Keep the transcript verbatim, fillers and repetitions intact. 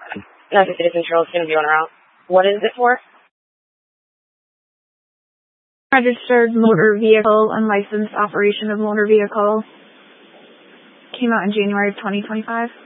Not the citizen control is going to be on route. What is it for? Registered motor vehicle, unlicensed operation of motor vehicle. Came out in January of twenty twenty-five.